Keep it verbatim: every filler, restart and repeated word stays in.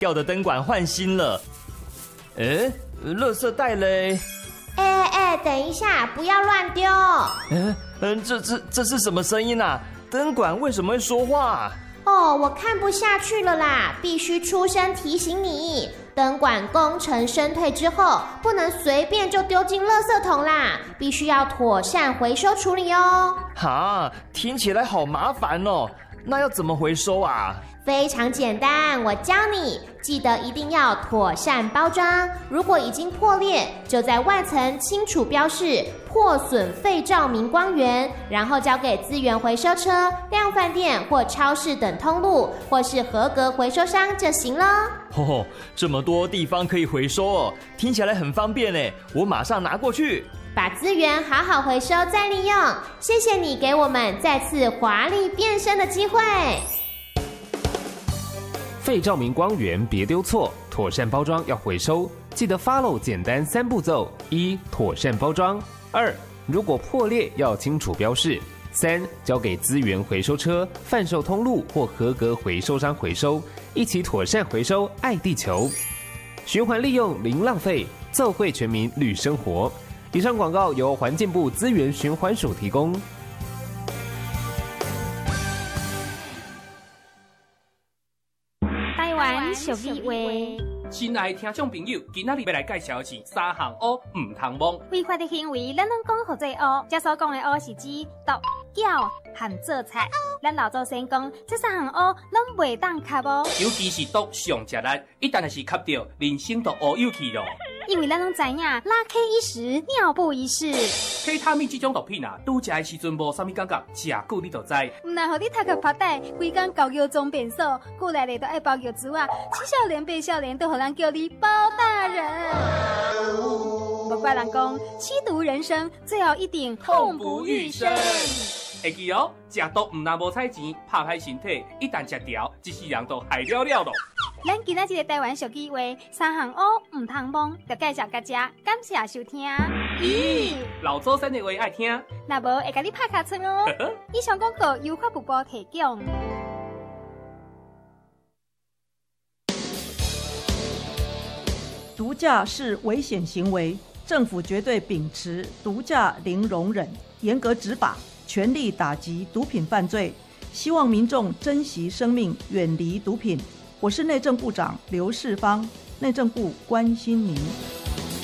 掉的灯管换新了。哎，垃圾袋嘞？ 哎哎，等一下，不要乱丢。 嗯嗯，这这这是什么声音啊？灯管为什么会说话？ 哦，我看不下去了啦，必须出声提醒你，灯管功成身退之后，不能随便就丢进垃圾桶啦，必须要妥善回收处理哦。 哈，听起来好麻烦哦，那要怎么回收啊？ 非常简单，我教你，记得一定要妥善包装。如果已经破裂，就在外层清楚标示破损废照明光源，然后交给资源回收车、量贩店或超市等通路，或是合格回收商就行了。 哦，这么多地方可以回收哦，听起来很方便呢，我马上拿过去。 把资源好好回收再利用，谢谢你给我们再次华丽变身的机会。 废照明光源别丢错，妥善包装要回收，记得 follow 简单三步骤：一、妥善包装；二、如果破裂要清楚标示；三、交给资源回收车、贩售通路或合格回收商回收，一起妥善回收，爱地球，循环利用零浪费，奏会全民绿生活。以上广告由环境部资源循环署提供。 俗语话， 亲爱的听众朋友，今仔日要来介绍的是三项乌唔通摸。 违法的行为，咱拢讲好做乌。这所讲的乌是指毒、搅和做菜。咱老祖先讲，这三项乌拢袂当吸哦。 尤其是毒上食力，一旦是吸到，人生都乌有去咯。 因为咱拢知影，拉 K 一时，尿布一世。 K 他命这种毒品啊，拄食的时阵无啥物感觉，食久你就知。 唔然互你读个拍带，规工搞药装变数，过来咧都爱包药珠啊，七少年八少年都互人叫你包大人。不怪人讲，吸毒人生最后一定痛不欲生。 会记哦，食毒唔但无彩钱，拍歹身体，一旦食掉，一世人都害了了咯。 咱今仔日个台湾俗语话，三项乌唔通摸，就介绍大家，感谢收听。 咦，老祖先的话爱听， 那无会甲你拍卡村哦。以上广告由发布部提供。 毒驾是危险行为，政府绝对秉持毒驾零容忍，严格执法，全力打击毒品犯罪。希望民众珍惜生命，远离毒品。我是内政部长刘世芳，内政部关心您。